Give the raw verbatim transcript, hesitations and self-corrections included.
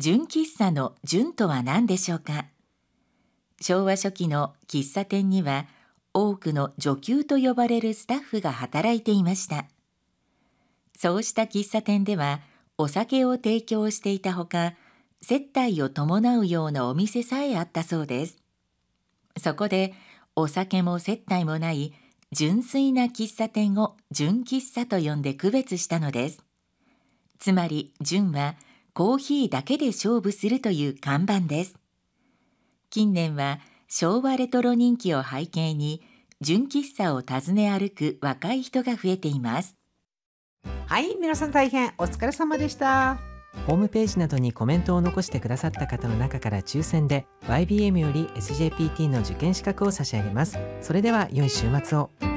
純喫茶の純とは何でしょうか。昭和初期の喫茶店には多くの女給と呼ばれるスタッフが働いていました。そうした喫茶店ではお酒を提供していたほか、接待を伴うようなお店さえあったそうです。そこでお酒も接待もない純粋な喫茶店を純喫茶と呼んで区別したのです。つまり純はコーヒーだけで勝負するという看板です。近年は昭和レトロ人気を背景に純喫茶を訪ね歩く若い人が増えています。 はい、皆さん大変お疲れ様でした。 ホームページなどにコメントを残してくださった方の中から抽選で ワイビーエム より エスジェーピーティー の受験資格を差し上げます。それでは良い週末を。